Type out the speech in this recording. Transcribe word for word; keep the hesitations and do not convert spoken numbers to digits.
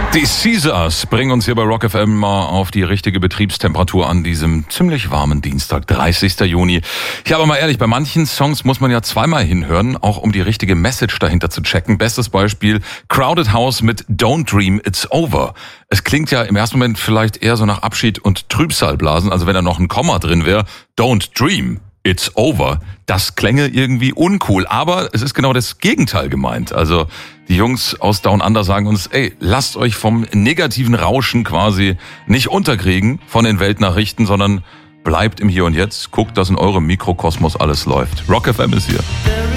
Die Caesars bringen uns hier bei Rock F M mal auf die richtige Betriebstemperatur an diesem ziemlich warmen Dienstag, dreißigsten Juni. Ja, aber mal ehrlich, bei manchen Songs muss man ja zweimal hinhören, auch um die richtige Message dahinter zu checken. Bestes Beispiel, Crowded House mit Don't Dream It's Over. Es klingt ja im ersten Moment vielleicht eher so nach Abschied und Trübsalblasen, also wenn da noch ein Komma drin wäre. Don't Dream It's Over. Das klänge irgendwie uncool, aber es ist genau das Gegenteil gemeint. Also die Jungs aus Down Under sagen uns, ey, lasst euch vom negativen Rauschen quasi nicht unterkriegen von den Weltnachrichten, sondern bleibt im Hier und Jetzt, guckt, dass in eurem Mikrokosmos alles läuft. Rock F M ist hier.